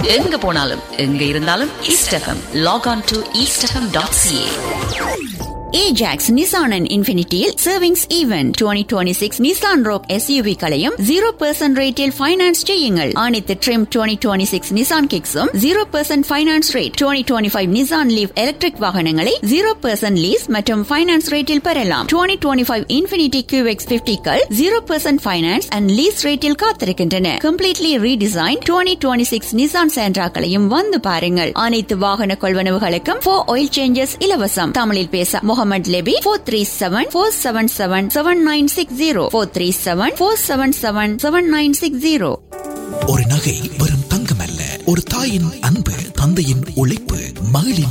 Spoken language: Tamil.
எங்க போனாலும் எங்க இருந்தாலும் east FM. Lock on to eastfm.ca. Ajax Nissan and Infinityil Savings Event 2026 Nissan Rogue SUV களையும் 0% ரேட்டில் ஃபைனான்ஸ் செய்யுங்கள். அனைத்து trim 2026 Nissan Kicks-உம் 0% finance rate. 2025 Nissan Leaf electric வாகனங்களை 0% லீஸ் மற்றும் ஃபைனான்ஸ் ரேட்டில் பெறலாம். 2025 Infiniti QX50கள் 0% ஃபைனான்ஸ் அண்ட் லீஸ் ரேட்டில் காத்திருக்கின்றன. கம்ப்ளீட்லி ரீடிசைன் 2026 Nissan Sentra-களையும் வந்து பாருங்கள். அனைத்து வாகன கொள்வனவுகளுக்கும் 4 oil changes இலவசம். தமிழில் பேச முகமது லெபி 437-477-7960 437-477-7960. ஒரு நகை வெறும் தங்கம் அல்ல, ஒரு தாயின் அன்பு, தந்தையின் உழைப்பு, மகளின்